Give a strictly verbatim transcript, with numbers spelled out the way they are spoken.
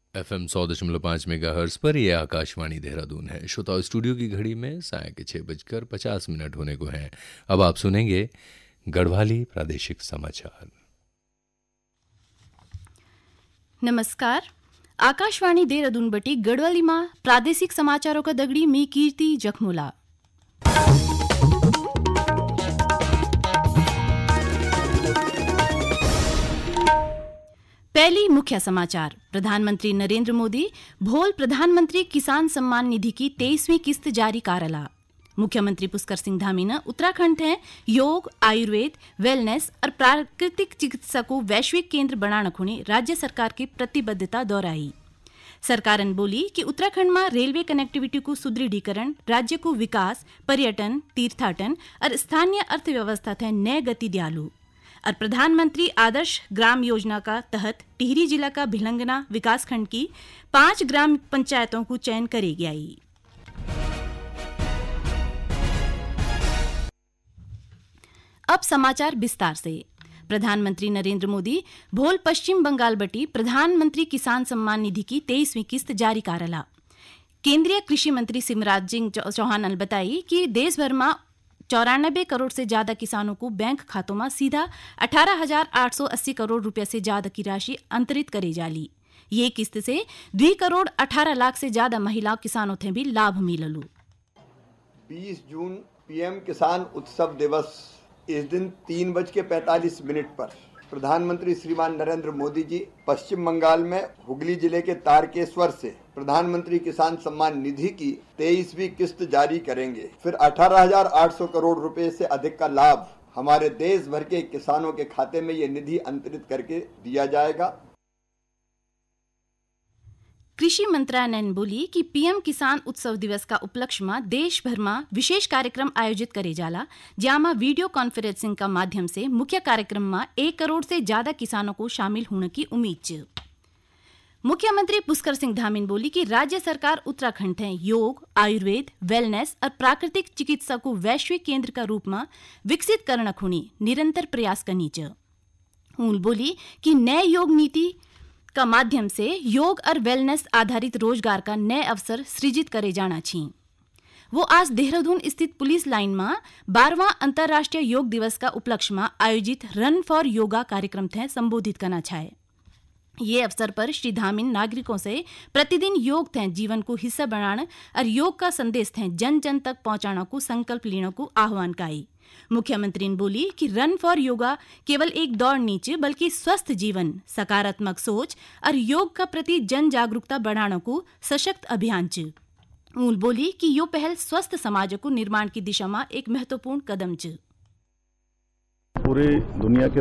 F M सौ दशमलव पाँच मेगा हर्ट्स पर यह आकाशवाणी देहरादून है। श्रोता स्टूडियो की घड़ी में साय के छः बजकर पचास मिनट होने को हैं। अब आप सुनेंगे गढ़वाली प्रादेशिक समाचार। नमस्कार, आकाशवाणी देहरादून बटी गढ़वाली में प्रादेशिक समाचारों का दगड़ी में कीर्ति जखमोला। पहली मुख्य समाचार। प्रधानमंत्री नरेंद्र मोदी भोल प्रधानमंत्री किसान सम्मान निधि की तेईसवीं किस्त जारी कारला। मुख्यमंत्री पुष्कर सिंह धामी ने उत्तराखंड है योग, आयुर्वेद, वेलनेस और प्राकृतिक चिकित्सा को वैश्विक केंद्र बनाने खुणी राज्य सरकार की प्रतिबद्धता दोहराई। सरकारन बोली कि उत्तराखंड में रेलवे कनेक्टिविटी को सुदृढ़ीकरण राज्य को विकास, पर्यटन, तीर्थाटन और स्थानीय अर्थव्यवस्था थे नए गति दियालू। और प्रधानमंत्री आदर्श ग्राम योजना का तहत टिहरी जिला का भिलंगना विकासखंड की पांच ग्राम पंचायतों को चयन करी गई। अब समाचार विस्तार से। प्रधानमंत्री नरेंद्र मोदी भोल पश्चिम बंगाल बटी प्रधानमंत्री किसान सम्मान निधि की तेईसवीं किस्त जारी कारला। केंद्रीय कृषि मंत्री शिवराज सिंह चौहान ने बताई कि देश भर में चौरानबे करोड़ से ज्यादा किसानों को बैंक खातों में सीधा अठारह हजार आठ सौ अस्सी करोड़ रुपए से ज्यादा की राशि अंतरित करी जाली। ये किस्त से दो करोड़ अठारह लाख से ज्यादा महिला किसानों थे भी लाभ मिललू। बीस जून पीएम किसान उत्सव दिवस। इस दिन तीन बज के पैंतालीस मिनट पर प्रधानमंत्री श्रीमान नरेंद्र मोदी जी पश्चिम बंगाल में हुगली जिले के तारकेश्वर से प्रधानमंत्री किसान सम्मान निधि की तेईसवीं किस्त जारी करेंगे। फिर अठारह हजार आठ सौ करोड़ रुपए से अधिक का लाभ हमारे देश भर के किसानों के खाते में ये निधि अंतरित करके दिया जाएगा। कृषि मंत्रालय ने बोली कि पीएम किसान उत्सव दिवस का उपलक्ष्य में देश भर में विशेष कार्यक्रम आयोजित करे जाला, जहाँ वीडियो कॉन्फ्रेंसिंग का माध्यम से मुख्य कार्यक्रम में एक करोड़ से ज्यादा किसानों को शामिल होने की उम्मीद है। मुख्यमंत्री पुष्कर सिंह धामी बोली कि राज्य सरकार उत्तराखंड है योग, आयुर्वेद, वेलनेस और प्राकृतिक चिकित्सा को वैश्विक केंद्र का रूप में विकसित करने खुणी निरंतर प्रयास करनी चाहिए। उन्होंने बोली कि नए योग नीति का माध्यम से योग और वेलनेस आधारित रोजगार का नए अवसर सृजित करे जाना चाहिए। वो आज देहरादून स्थित पुलिस लाइन में बारहवां अंतर्राष्ट्रीय योग दिवस का उपलक्ष्य में आयोजित रन फॉर योगा कार्यक्रम थे संबोधित करना चाहे। ये अवसर पर श्री धामीन नागरिकों से प्रतिदिन योग थे जीवन को हिस्सा बनाने और योग का संदेश थे जन जन तक पहुंचाने को संकल्प लेने को आह्वान काई। मुख्यमंत्री ने बोली कि रन फॉर योगा केवल एक दौड़ नीचे बल्कि स्वस्थ जीवन, सकारात्मक सोच और योग का प्रति जन जागरूकता बढ़ाने को सशक्त अभियान च। उन्होंने बोली कि यो पहल स्वस्थ समाज को निर्माण की दिशा में एक महत्वपूर्ण कदम च। पूरी दुनिया के